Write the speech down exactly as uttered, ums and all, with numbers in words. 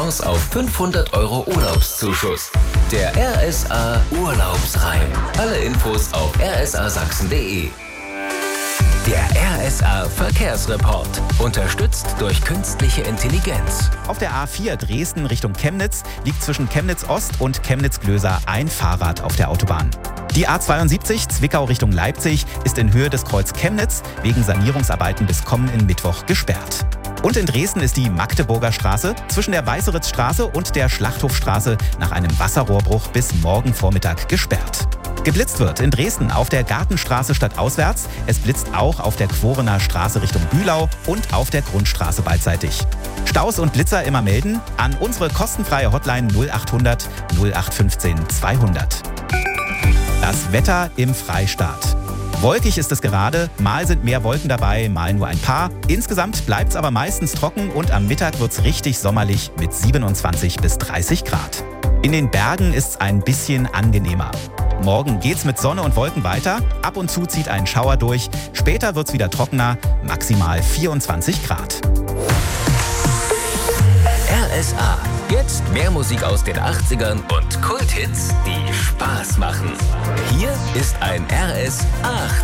Chance auf fünfhundert Euro Urlaubszuschuss. Der R S A Urlaubsreim. Alle Infos auf r s a sachsen punkt d e. Der R S A Verkehrsreport. Unterstützt durch künstliche Intelligenz. Auf der A vier Dresden Richtung Chemnitz liegt zwischen Chemnitz Ost und Chemnitz-Glöser ein Fahrrad auf der Autobahn. Die A zweiundsiebzig Zwickau Richtung Leipzig ist in Höhe des Kreuz Chemnitz wegen Sanierungsarbeiten bis kommenden Mittwoch gesperrt. Und in Dresden ist die Magdeburger Straße zwischen der Weißeritzstraße und der Schlachthofstraße nach einem Wasserrohrbruch bis morgen Vormittag gesperrt. Geblitzt wird in Dresden auf der Gartenstraße stadtauswärts. Es blitzt auch auf der Quorener Straße Richtung Bühlau und auf der Grundstraße beidseitig. Staus und Blitzer immer melden an unsere kostenfreie Hotline null achthundert null acht fünfzehn zweihundert. Das Wetter im Freistaat. Wolkig ist es gerade, mal sind mehr Wolken dabei, mal nur ein paar. Insgesamt bleibt es aber meistens trocken und am Mittag wird es richtig sommerlich mit siebenundzwanzig bis dreißig Grad. In den Bergen ist es ein bisschen angenehmer. Morgen geht's mit Sonne und Wolken weiter, ab und zu zieht ein Schauer durch, später wird's wieder trockener, maximal vierundzwanzig Grad. R S A. Jetzt mehr Musik aus den achtzigern und Kulthits, die Spaß machen. Hier ist ein R S A